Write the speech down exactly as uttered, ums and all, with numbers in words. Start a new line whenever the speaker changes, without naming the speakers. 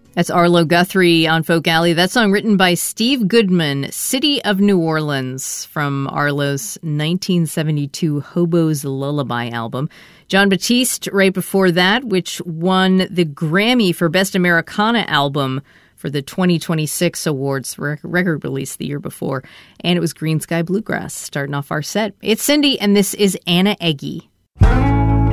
That's Arlo Guthrie on Folk Alley. That song written by Steve Goodman, City of New Orleans, from Arlo's nineteen seventy-two Hobo's Lullaby album. Jon Batiste right before that, which won the Grammy for Best Americana Album for the twenty twenty-six awards, record release the year before. And it was Green Sky Bluegrass starting off our set. It's Cindy, and this is Anna Eggy.